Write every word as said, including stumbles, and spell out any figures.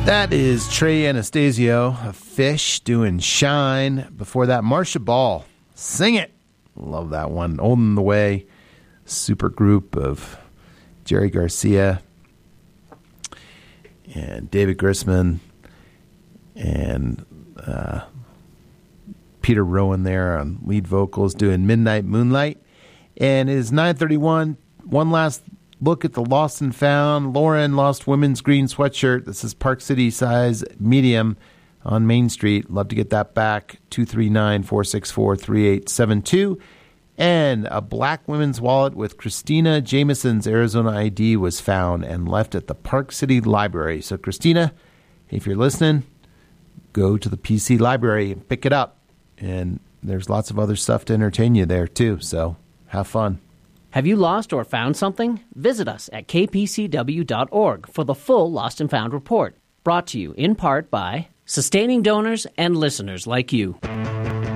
That is Trey Anastasio, a Fish, doing Shine. Before that, Marcia Ball, Sing It. Love that one. Old in the Way, super group of Jerry Garcia and David Grisman and uh, Peter Rowan there on lead vocals doing Midnight Moonlight. And it is nine thirty-one. One last look at the Lost and Found. Lauren lost women's green sweatshirt. This is Park City size medium on Main Street. Love to get that back. two three nine, four six four, three eight seven two. And a black women's wallet with Christina Jameson's Arizona I D was found and left at the Park City Library. So, Christina, if you're listening, go to the P C Library and pick it up. And there's lots of other stuff to entertain you there, too. So, have fun. Have you lost or found something? Visit us at k p c w dot org for the full Lost and Found report. Brought to you in part by sustaining donors and listeners like you.